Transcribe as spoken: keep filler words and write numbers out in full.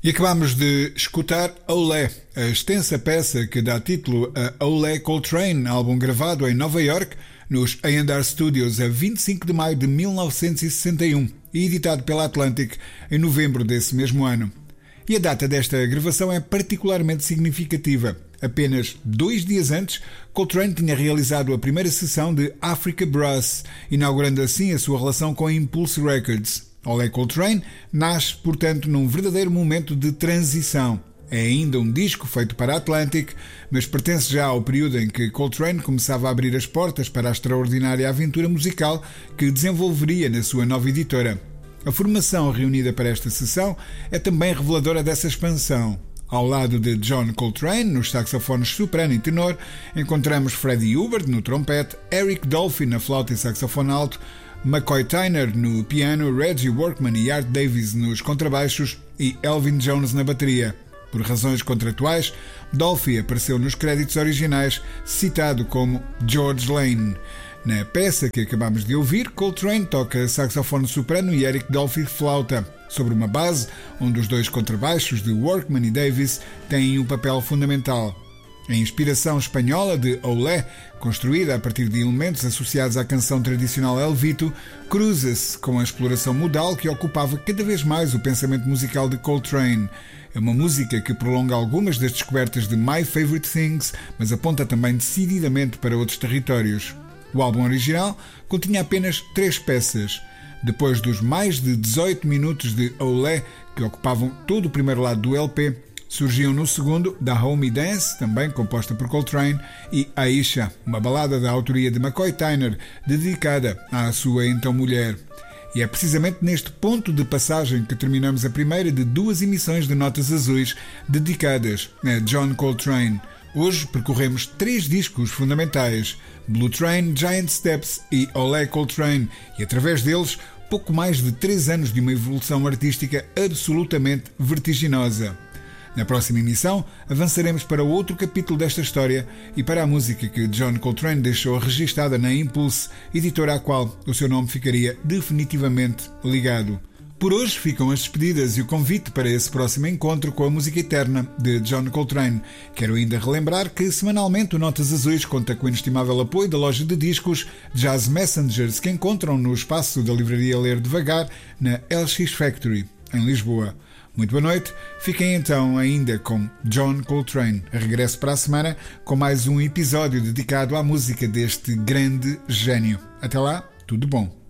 E acabamos de escutar Olé, a extensa peça que dá título a Olé Coltrane, álbum gravado em Nova York, nos A and R Studios, a vinte e cinco de maio de mil novecentos e sessenta e um e editado pela Atlantic em novembro desse mesmo ano. E a data desta gravação é particularmente significativa. Apenas dois dias antes, Coltrane tinha realizado a primeira sessão de Africa Brass, inaugurando assim a sua relação com a Impulse Records. Olé Coltrane nasce, portanto, num verdadeiro momento de transição. É ainda um disco feito para a Atlantic, mas pertence já ao período em que Coltrane começava a abrir as portas para a extraordinária aventura musical que desenvolveria na sua nova editora. A formação reunida para esta sessão é também reveladora dessa expansão. Ao lado de John Coltrane, nos saxofones soprano e tenor, encontramos Freddie Hubbard no trompete, Eric Dolphy na flauta e saxofone alto, McCoy Tyner no piano, Reggie Workman e Art Davis nos contrabaixos e Elvin Jones na bateria. Por razões contratuais, Dolphy apareceu nos créditos originais, citado como George Lane. Na peça que acabamos de ouvir, Coltrane toca saxofone soprano e Eric Dolphy flauta, sobre uma base onde os dois contrabaixos de Workman e Davis têm um papel fundamental. A inspiração espanhola de Olé, construída a partir de elementos associados à canção tradicional El Vito, cruza-se com a exploração modal que ocupava cada vez mais o pensamento musical de Coltrane. É uma música que prolonga algumas das descobertas de My Favorite Things, mas aponta também decididamente para outros territórios. O álbum original continha apenas três peças. Depois dos mais de dezoito minutos de Olé, que ocupavam todo o primeiro lado do L P, surgiam no segundo Da Homey Dance, também composta por Coltrane, e Aisha, uma balada da autoria de McCoy Tyner, dedicada à sua então mulher. E é precisamente neste ponto de passagem que terminamos a primeira de duas emissões de Notas Azuis dedicadas a John Coltrane. Hoje percorremos três discos fundamentais, Blue Train, Giant Steps e Olé Coltrane, e através deles pouco mais de três anos de uma evolução artística absolutamente vertiginosa. Na próxima emissão, avançaremos para outro capítulo desta história e para a música que John Coltrane deixou registada na Impulse, editora à qual o seu nome ficaria definitivamente ligado. Por hoje ficam as despedidas e o convite para esse próximo encontro com a música eterna de John Coltrane. Quero ainda relembrar que semanalmente o Notas Azuis conta com o inestimável apoio da loja de discos Jazz Messengers, que encontram no espaço da livraria Ler Devagar, na L X Factory, em Lisboa. Muito boa noite, fiquem então ainda com John Coltrane. Regresso para a semana com mais um episódio dedicado à música deste grande gênio. Até lá, tudo bom.